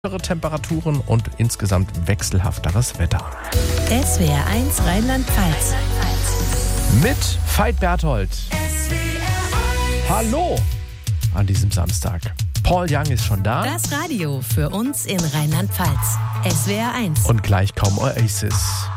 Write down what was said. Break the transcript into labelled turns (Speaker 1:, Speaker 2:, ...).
Speaker 1: Temperaturen und insgesamt wechselhafteres Wetter.
Speaker 2: SWR1 Rheinland-Pfalz.
Speaker 1: Mit Veit Berthold. Hallo an diesem Samstag. Paul Young ist schon da.
Speaker 2: Das Radio für uns in Rheinland-Pfalz. SWR1.
Speaker 1: Und gleich kommen Oasis.